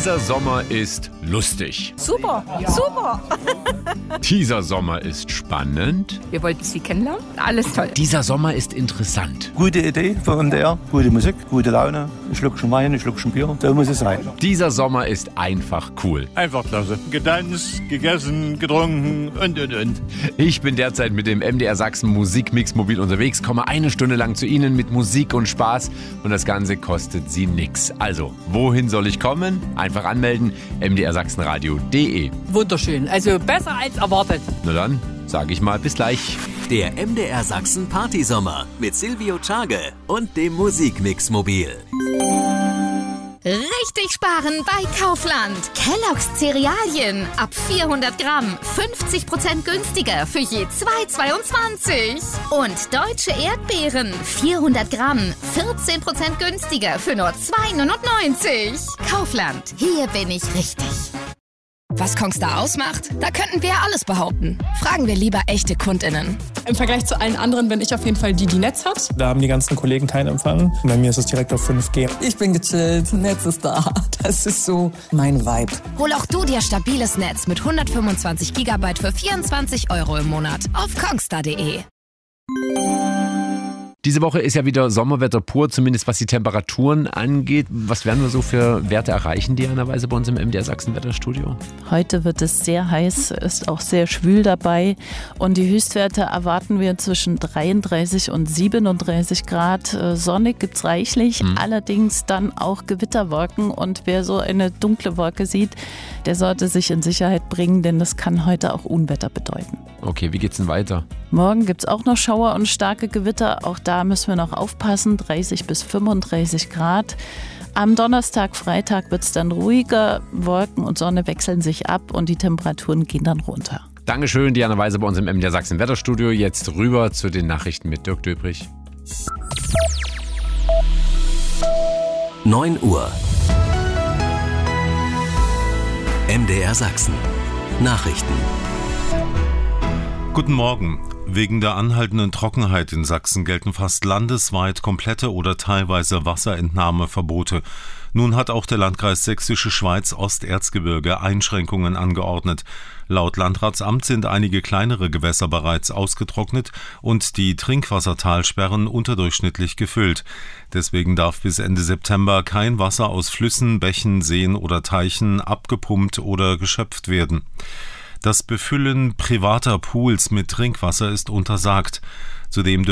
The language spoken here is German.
Dieser Sommer ist lustig. Super, super. Dieser Sommer ist spannend. Wir wollten Sie kennenlernen. Alles toll. Dieser Sommer ist interessant. Gute Idee für MDR, gute Musik, gute Laune, ein Schluckchen Wein, ein Schluckchen Bier, so muss es sein. Dieser Sommer ist einfach cool. Einfach klasse. Getanzt, gegessen, getrunken und. Ich bin derzeit mit dem MDR Sachsen Musikmix mobil unterwegs, komme eine Stunde lang zu Ihnen mit Musik und Spaß und das Ganze kostet Sie nix. Also, wohin soll ich kommen? Einfach anmelden, mdrsachsenradio.de. Wunderschön. Also besser als erwartet. Na dann, sage ich mal bis gleich. Der MDR Sachsen Partysommer mit Silvio Tschage und dem Musikmix Mobil. Richtig sparen bei Kaufland. Kellogg's Cerealien ab 400 Gramm 50% günstiger für je 2,22. Und deutsche Erdbeeren 400 Gramm 14% günstiger für nur 2,99. Kaufland, hier bin ich richtig. Was Kongstar ausmacht? Da könnten wir ja alles behaupten. Fragen wir lieber echte KundInnen. Im Vergleich zu allen anderen bin ich auf jeden Fall die Netz hat. Da haben die ganzen Kollegen keinen Empfang. Bei mir ist es direkt auf 5G. Ich bin gechillt, Netz ist da. Das ist so mein Vibe. Hol auch du dir stabiles Netz mit 125 GB für 24 € im Monat auf kongstar.de. Diese Woche ist ja wieder Sommerwetter pur, zumindest was die Temperaturen angeht. Was werden wir so für Werte erreichen, Diana Weise, bei uns im MDR Sachsen Wetterstudio? Heute wird es sehr heiß, ist auch sehr schwül dabei und die Höchstwerte erwarten wir zwischen 33 und 37 Grad. Sonnig gibt es reichlich, allerdings dann auch Gewitterwolken und wer so eine dunkle Wolke sieht, der sollte sich in Sicherheit bringen, denn das kann heute auch Unwetter bedeuten. Okay, wie geht's denn weiter? Morgen gibt es auch noch Schauer und starke Gewitter, auch da müssen wir noch aufpassen, 30 bis 35 Grad. Am Donnerstag, Freitag wird es dann ruhiger, Wolken und Sonne wechseln sich ab und die Temperaturen gehen dann runter. Dankeschön, Diana Weise bei uns im MDR Sachsen Wetterstudio. Jetzt rüber zu den Nachrichten mit Dirk Döbrich. 9 Uhr. MDR Sachsen. Nachrichten. Guten Morgen. Wegen der anhaltenden Trockenheit in Sachsen gelten fast landesweit komplette oder teilweise Wasserentnahmeverbote. Nun hat auch der Landkreis Sächsische Schweiz Osterzgebirge Einschränkungen angeordnet. Laut Landratsamt sind einige kleinere Gewässer bereits ausgetrocknet und die Trinkwassertalsperren unterdurchschnittlich gefüllt. Deswegen darf bis Ende September kein Wasser aus Flüssen, Bächen, Seen oder Teichen abgepumpt oder geschöpft werden. Das Befüllen privater Pools mit Trinkwasser ist untersagt. Zudem